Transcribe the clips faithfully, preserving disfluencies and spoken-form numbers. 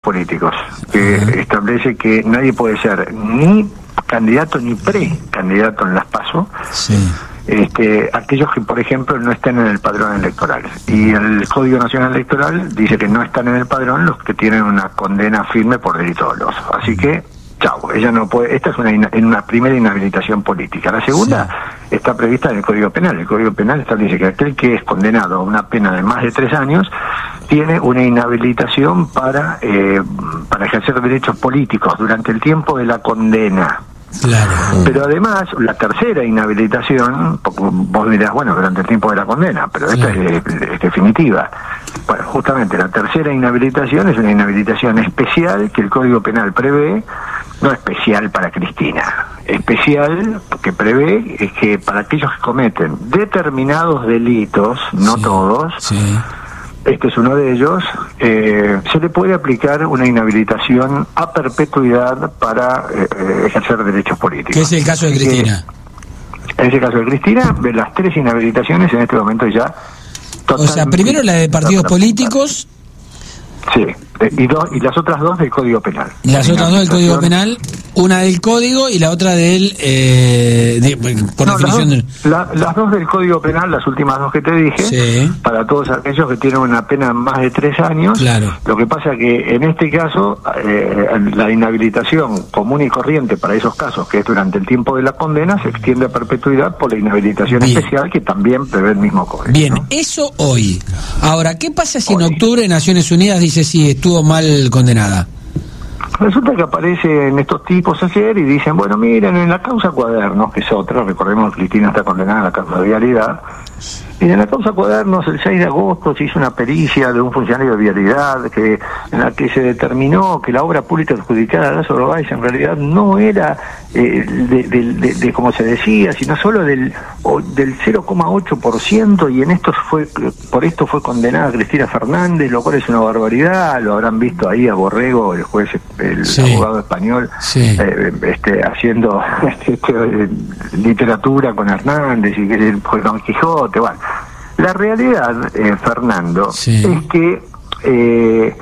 políticos, que uh-huh. establece que nadie puede ser ni candidato ni precandidato en las PASO, sí. este, aquellos que, por ejemplo, no estén en el padrón electoral. Y el Código Nacional Electoral dice que no están en el padrón los que tienen una condena firme por delito doloso. Así que, chau, ella no puede. Esta es una, en una primera inhabilitación política. La segunda sí. está prevista en el Código Penal. El Código Penal establece que aquel que es condenado a una pena de más de tres años tiene una inhabilitación para eh, para ejercer derechos políticos durante el tiempo de la condena. Claro. Pero además, la tercera inhabilitación, porque vos dirás, bueno, durante el tiempo de la condena, pero esta sí. es, es definitiva. Bueno, justamente la tercera inhabilitación es una inhabilitación especial que el Código Penal prevé, no especial para Cristina, especial que prevé es que para aquellos que cometen determinados delitos, no sí. todos, sí. este es uno de ellos, eh, se le puede aplicar una inhabilitación a perpetuidad para eh, ejercer derechos políticos. ¿Qué es el caso de Cristina? En ese caso de Cristina, de las tres inhabilitaciones en este momento ya... O sea, primero la de partidos políticos... Sí, y, dos, y las otras dos del Código Penal. Las otras dos del Código Penal, una del Código y la otra del... Eh, de, por no, definición las dos, del... La, las dos del Código Penal, las últimas dos que te dije, sí. para todos aquellos que tienen una pena más de tres años. Claro. Lo que pasa que en este caso, eh, la inhabilitación común y corriente para esos casos, que es durante el tiempo de la condena, se extiende a perpetuidad por la inhabilitación Bien. especial que también prevé el mismo Código. Bien, ¿no? Eso hoy. Ahora, ¿qué pasa si hoy. en octubre Naciones Unidas dice sí, estuvo mal condenada? Resulta que aparecen estos tipos ayer y dicen, bueno, miren, en la causa Cuadernos, que es otra, recordemos que Cristina está condenada a la causa de vialidad, y en la causa Cuadernos el seis de agosto se hizo una pericia de un funcionario de vialidad que en la que se determinó que la obra pública adjudicada a Lázaro Báez en realidad no era eh, de, de, de, de como se decía, sino solo del o, del cero coma ocho por ciento, y en esto fue por esto fue condenada Cristina Fernández, lo cual es una barbaridad. Lo habrán visto ahí a Borrego, el juez, el sí. abogado español, sí. eh, este, haciendo este, literatura con Hernández y que fue Don Quijote. Bueno, la realidad, eh, Fernando, sí. es que eh,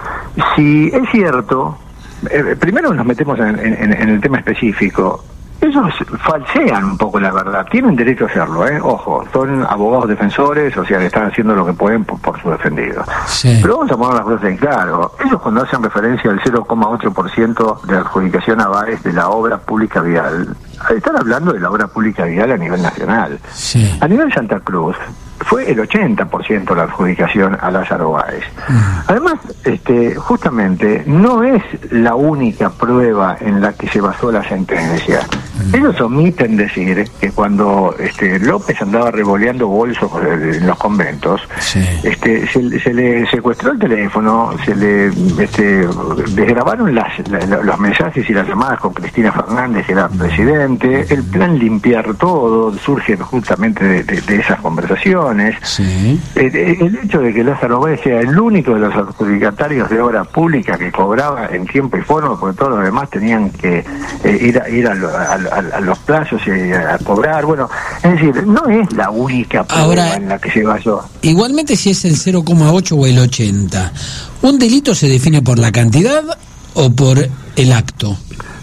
si es cierto, eh, primero nos metemos en, en, en el tema específico. Ellos falsean un poco la verdad, tienen derecho a hacerlo, ¿eh? Ojo, son abogados defensores, o sea, que están haciendo lo que pueden por, por su defendido. Sí. Pero vamos a poner las cosas en claro. Ellos, cuando hacen referencia al cero coma ocho por ciento de adjudicación a Báez de la obra pública vial, están hablando de la obra pública vial a nivel nacional. Sí. A nivel Santa Cruz fue el ochenta por ciento la adjudicación a Lázaro Báez. Mm. Además, este, justamente, no es la única prueba en la que se basó la sentencia. Mm. Ellos omiten decir que cuando este, López andaba revoleando bolsos en los conventos, sí. este, se, se le secuestró el teléfono, se le este, desgrabaron las, la, los mensajes y las llamadas con Cristina Fernández, que era presidente. El plan limpiar todo surge justamente de, de, de esas conversaciones. Sí. El, el hecho de que Lázaro Báez sea el único de los adjudicatarios de obra pública que cobraba en tiempo y forma, porque todos los demás tenían que eh, ir a ir a, lo, a, a, a los plazos y a, a cobrar. Bueno, es decir, no es la única prueba Ahora, en la que se basó. Igualmente, si es el cero coma ocho o el ochenta, ¿un delito se define por la cantidad o por el acto?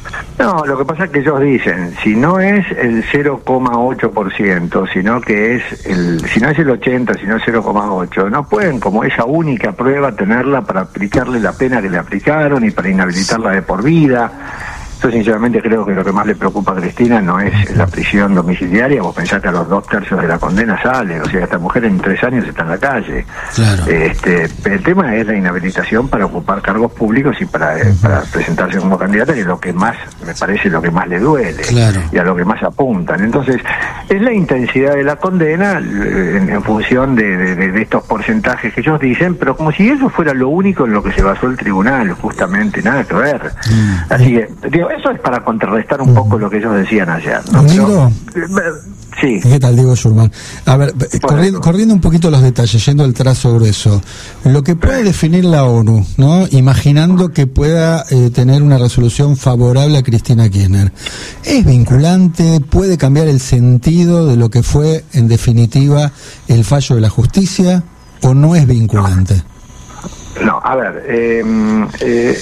No, lo que pasa es que ellos dicen, si no es el cero coma ocho por ciento, sino que es el, si no es el ochenta, sino el cero coma ocho, no pueden como esa única prueba tenerla para aplicarle la pena que le aplicaron y para inhabilitarla de por vida. Yo sinceramente creo que lo que más le preocupa a Cristina no es la prisión domiciliaria. Vos pensás que a los dos tercios de la condena sale, o sea, esta mujer en tres años está en la calle. Claro. Este, el tema es la inhabilitación para ocupar cargos públicos y para, uh-huh. para presentarse como candidata, que es lo que más, me parece, lo que más le duele, claro. y a lo que más apuntan. Entonces, es la intensidad de la condena en, en función de, de, de estos porcentajes que ellos dicen, pero como si eso fuera lo único en lo que se basó el tribunal, justamente, nada que ver. Uh-huh. Así que, digo, eso es para contrarrestar un poco lo que ellos decían ayer, ¿no? Amigo, Pero, sí. ¿Qué tal, Diego Schurman? A ver, corriendo, corriendo un poquito los detalles, yendo al trazo grueso, lo que puede definir la ONU, ¿no? Imaginando que pueda eh, tener una resolución favorable a Cristina Kirchner, ¿es vinculante? ¿Puede cambiar el sentido de lo que fue, en definitiva, el fallo de la justicia? ¿O no es vinculante? No, a ver, eh, eh,